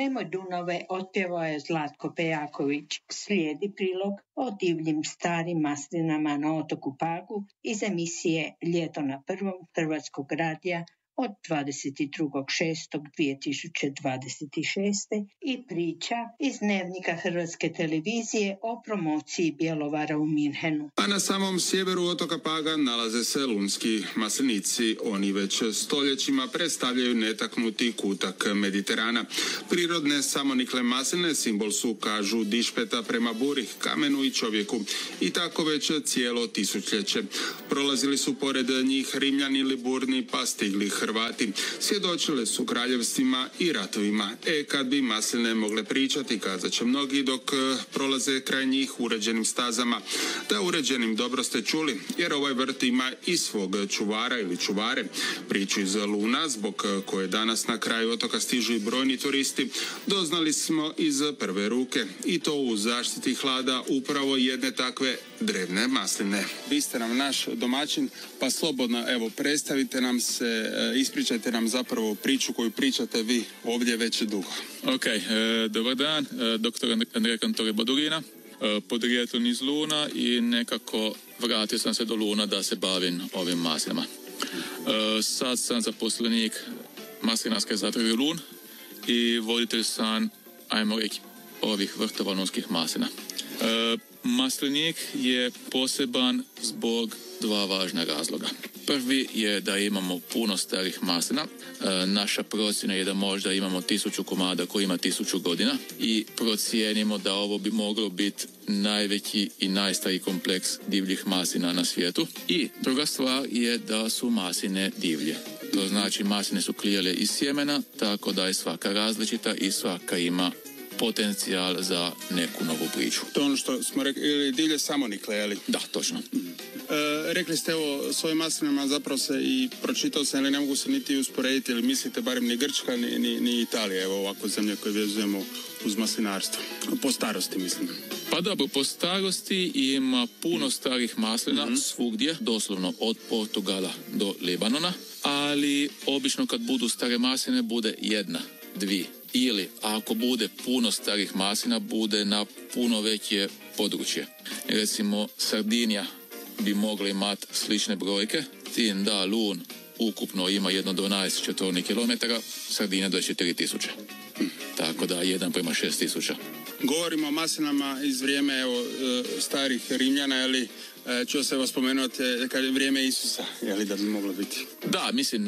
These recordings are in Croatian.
Nemoj Dunove otpjevao je Zlatko Pejaković. Slijedi prilog o divljim starim maslinama na otoku Pagu iz emisije Ljeto na prvom Hrvatskog radija od 22.6.2026. i priča iz dnevnika Hrvatske televizije o promociji Bjelovara u Minhenu. A na samom sjeveru otoka Paga nalaze se lunski maslinici. Oni već stoljećima predstavljaju netaknuti kutak Mediterana. Prirodne samonikle masline simbol su, kažu, dišpeta prema buri, kamenu i čovjeku. I tako već cijelo tisućljeće. Prolazili su pored njih Rimljani, Liburni, pa stigli Hrvati. Svjedočile su kraljevstvima i ratovima. Kad bi masline mogle pričati, kazat će mnogi dok prolaze kraj njih uređenim stazama. Da uređenim dobro ste čuli, jer ovaj vrt ima i svog čuvara ili čuvare. Priču iz Luna, zbog koje danas na kraju otoka stižu i brojni turisti, doznali smo iz prve ruke. I to u zaštiti hlada upravo jedne takve drevne masline. Vi ste nam naš domaćin, pa slobodno, evo, predstavite nam se, ispričajte nam zapravo priču koju pričate vi ovdje već dugo. Ok, dobar dan, doktor Andrej Kantore Badurina, podrijetlom iz Luna i nekako vratio sam se do Luna da se bavim ovim maslinama. Sad sam zaposlenik maslinarske zadruge Lun i voditelj sam, ajmo reći, ovih vrtova lunskih maslina. Maslinik je poseban zbog dva važna razloga. Prvi je da imamo puno starih maslina. Naša procjena je da možda imamo 1000 komada koji ima 1000 godina i procijenimo da ovo bi moglo biti najveći i najstariji kompleks divljih maslina na svijetu. I druga stvar je da su masline divlje. To znači masline su klijale iz sjemena, tako da je svaka različita i svaka ima potencijal za neku novu priču. To je ono što smo rekli, divlje samonikle, je li? Da, točno. Rekli ste, evo, s ovim maslinama zapravo se i pročitao sam, ali ne mogu se niti usporediti, ili mislite barem ni Grčka, ni Italija, evo ovako zemlje koje vezujemo uz maslinarstvo. Po starosti, mislim. Pa dobro, po starosti ima puno starih maslina svugdje, doslovno od Portugala do Libanona, ali obično kad budu stare masline bude jedna, dvije. Ili ako bude puno starih maslina, bude na puno veće područje. Recimo, Sardinija bi mogla imati slične brojke, tim da Lun ukupno ima 12 četvornih kilometara, Sardinija 24.000. Tako da 1:6.000. Govorimo o maslinama iz vrijeme, evo, starih Rimljana, ali ću se vas spomenuti kad je vrijeme Isusa, je li da bi moglo biti? Da, mislim,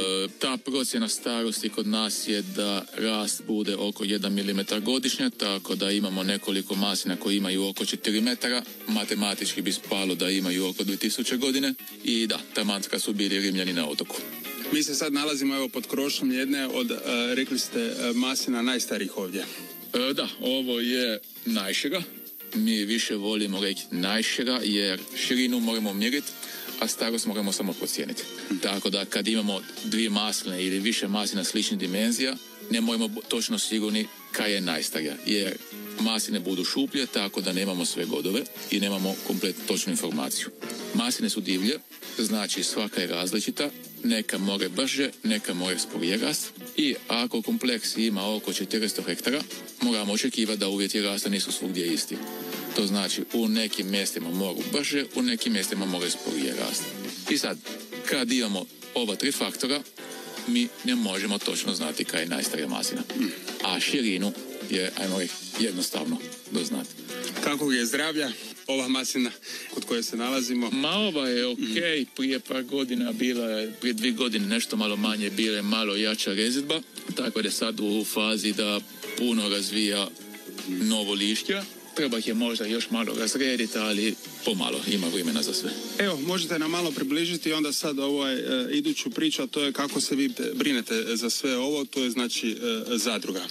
ta procjena starosti kod nas je da rast bude oko 1 mm godišnje, tako da imamo nekoliko maslina koji imaju oko 4 metara, matematički bi spalo da imaju oko 2000 godine i da, taman kad su bili Rimljani na otoku. Mi se sad nalazimo, evo, pod krošnjom jedne od, rekli ste, maslina najstarijih ovdje. Da, ovo je najšira. Mi više volimo reći najšira jer širinu moramo mjeriti, a starost moramo samo procijeniti. Tako da kad imamo dvije masline ili više maslina sličnih dimenzija, ne moramo točno sigurni kaj je najstarija. Jer masline budu šuplje, tako da nemamo sve godove i nemamo kompletnu točnu informaciju. Masline su divlje, znači svaka je različita, neka more brže, neka more sporije rast i ako kompleks ima oko 400 hektara, moramo očekivati da uvjeti rasta nisu svugdje isti. To znači u nekim mjestima mogu brže, u nekim mjestima more sporije rast. I sad, kad imamo ova tri faktora, mi ne možemo točno znati kaj je najstarija maslina. A širinu je, ajmo reći, jednostavno doznati. Kako je zdravlja ova maslina kod koje se nalazimo? Ma ova je okej, prije par godina bila je, prije 2 godine nešto malo manje, bila je malo jača rezidba, tako da je sad u fazi da puno razvija novo lišća. Treba ih je možda još malo razrediti, ali pomalo, ima vremena za sve. Evo, možete nam malo približiti onda sad iduću priču, a to je kako se vi brinete za sve ovo, to je znači zadruga.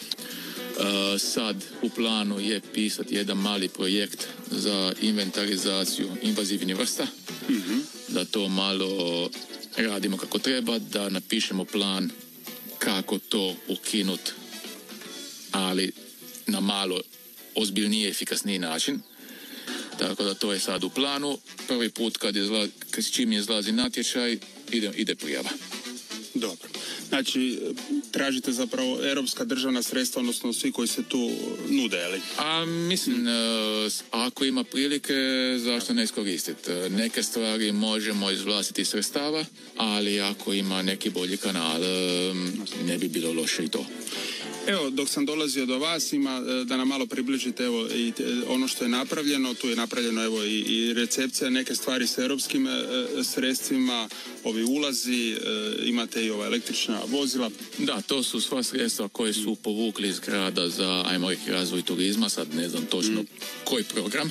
Sad u planu je pisati jedan mali projekt za inventarizaciju invazivnih vrsta, da to malo radimo kako treba, da napišemo plan kako to ukinuti, ali na malo ozbiljnije, efikasniji način. Tako da to je sad u planu. Prvi put čim izlazi natječaj, ide prijava. Dobro. Znači, tražite zapravo europska državna sredstva, odnosno svi koji se tu nude, ali? A mislim, ako ima prilike, zašto ne iskoristiti? Neke stvari možemo iz vlastitih sredstava, ali ako ima neki bolji kanal, ne bi bilo loše i to. Evo, dok sam dolazio do vas, da nam malo približite evo, i ono što je napravljeno. Tu je napravljeno evo, i recepcija, neke stvari s europskim sredstvima, ovi ulazi, imate i ova električna vozila. Da, to su sva sredstva koje su povukli iz grada za, ajmo reći, razvoj turizma, sad ne znam točno koji program.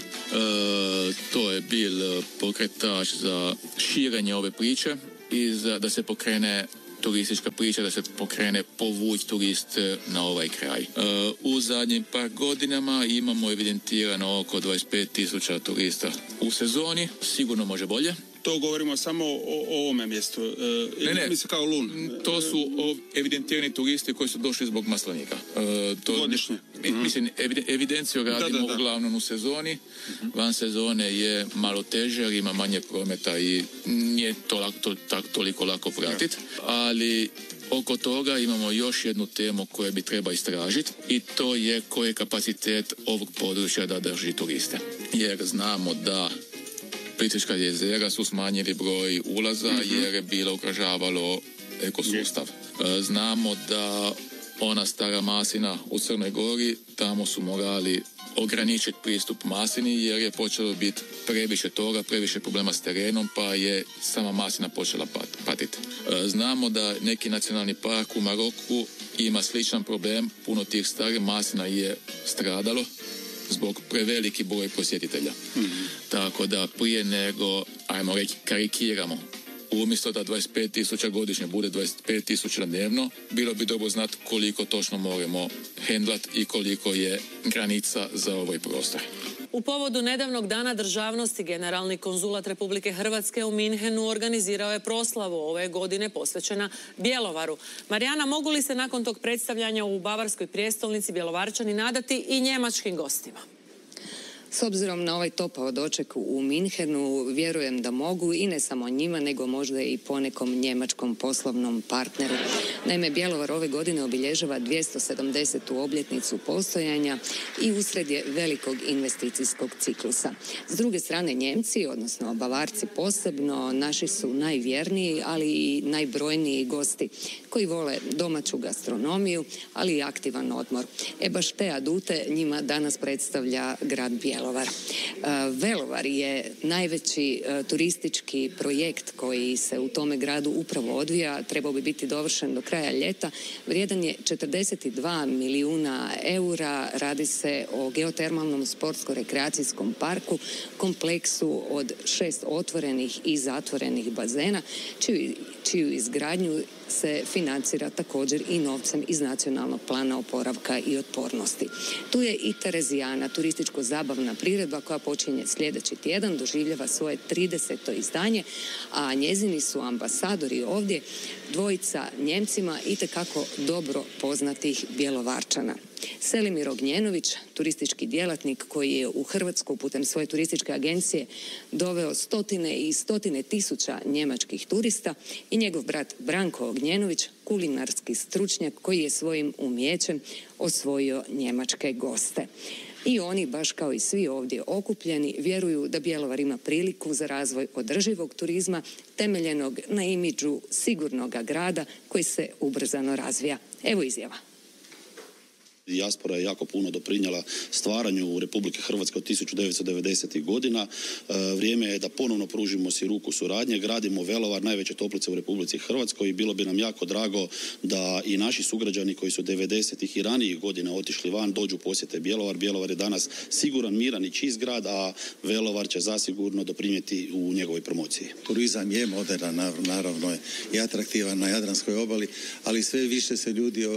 To je bil pokretač za širenje ove priče i da se pokrene turistička priča, da se pokrene povući turiste na ovaj kraj. U zadnjim par godinama imamo evidentirano oko 25,000 turista u sezoni, sigurno može bolje. To govorimo samo o ovome mjestu. Ne. Mislim kao Lun. To su evidentirani turisti koji su došli zbog maslinika. Godišnje. Mislim, evidenciju radimo uglavnom u sezoni. Van sezone je malo teže jer ima manje prometa i nije toliko lako pratiti. Ali oko toga imamo još jednu temu koju bi treba istražiti i to je koji je kapacitet ovog područja da drži turiste. Jer znamo da Plitvička jezera su smanjili broj ulaza jer je bilo ugrožavalo ekosustav. Znamo da ona stara maslina u Crnoj Gori, tamo su morali ograničiti pristup maslini jer je počelo biti previše toga, previše problema s terenom, pa je sama maslina počela patiti. Znamo da neki nacionalni park u Maroku ima sličan problem, puno tih starih maslina je stradalo zbog preveliki broj posjetitelja. Tako da prije nego, ajmo reći, karikiramo, umjesto da 25,000 godišnje bude 25,000 dnevno, bilo bi dobro znati koliko točno moramo hendlat i koliko je granica za ovaj prostor. U povodu nedavnog dana državnosti generalni konzulat Republike Hrvatske u Minhenu organizirao je proslavu ove godine posvećena Bjelovaru. Marijana, mogu li se nakon tog predstavljanja u Bavarskoj prijestolnici Bjelovarčani nadati i njemačkim gostima? S obzirom na ovaj topao doček u Minhenu, vjerujem da mogu i ne samo njima, nego možda i ponekom njemačkom poslovnom partneru. Naime, Bjelovar ove godine obilježava 270. obljetnicu postojanja i usred je velikog investicijskog ciklusa. S druge strane, Njemci, odnosno Bavarci posebno, naši su najvjerniji, ali i najbrojniji gosti koji vole domaću gastronomiju, ali i aktivan odmor. Baš te adute njima danas predstavlja grad Bjelovar. Velovar je najveći turistički projekt koji se u tome gradu upravo odvija. Trebao bi biti dovršen do kraja ljeta. Vrijedan je 42 milijuna eura. Radi se o geotermalnom sportsko-rekreacijskom parku, kompleksu od 6 otvorenih i zatvorenih bazena, čiju izgradnju se financira također i novcem iz Nacionalnog plana oporavka i otpornosti. Tu je i Terezijana, turističko-zabavna priredba koja počinje sljedeći tjedan, doživljava svoje 30. izdanje, a njezini su ambasadori ovdje dvojica Njemcima itekako dobro poznatih Bjelovarčana. Selimir Ognjenović, turistički djelatnik koji je u Hrvatsku putem svoje turističke agencije doveo stotine i stotine tisuća njemačkih turista, i njegov brat Branko Ognjenović, kulinarski stručnjak koji je svojim umijećem osvojio njemačke goste. I oni, baš kao i svi ovdje okupljeni, vjeruju da Bjelovar ima priliku za razvoj održivog turizma temeljenog na imidžu sigurnoga grada koji se ubrzano razvija. Evo izjava. Dijaspora je jako puno doprinijela stvaranju Republike Hrvatske od 1990. godina. Vrijeme je da ponovno pružimo si ruku suradnje, gradimo Velovar, najveće toplice u Republici Hrvatskoj, i bilo bi nam jako drago da i naši sugrađani koji su 90. i ranijih godina otišli van dođu posjete Bjelovar. Bjelovar je danas siguran, miran i čist grad, a Velovar će zasigurno doprinijeti u njegovoj promociji. Turizam je moderan, naravno i atraktivan na Jadranskoj obali, ali sve više se ljudi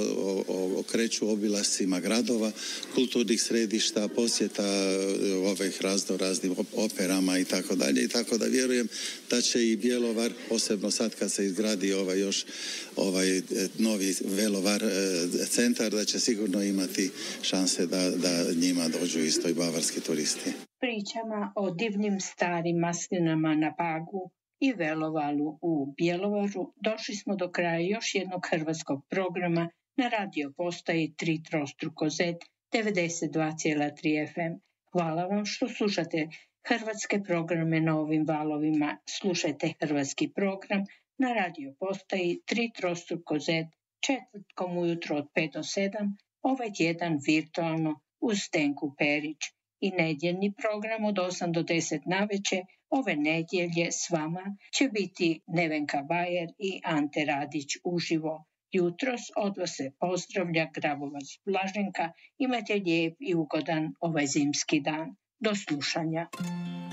okreću obilascima gradova, kulturnih središta, posjeta ovih raznim operama i tako dalje. I tako da vjerujem da će i Bjelovar, posebno sad kad se izgradi ovaj novi Velovar centar, da će sigurno imati šanse da njima dođu isto i bavarski turisti. Pričama o divnim starim maslinama na Pagu i Velovalu u Bjelovaru, došli smo do kraja još jednog hrvatskog programa na radio postaji 3x Z 92,3 FM. Hvala vam što slušate hrvatske programe na ovim valovima. Slušajte hrvatski program na radio postaji 3x Z četvrtkom ujutro od 5 do 7, ovaj tjedan virtualno uz Stenku Perić, i nedjeljni program od 8 do 10 navečer. Ove nedjelje s vama će biti Nevenka Bajer i Ante Radić uživo. Jutros od vas se pozdravlja Grabovac Blaženka. Imajte lijep i ugodan ovaj zimski dan. Do slušanja.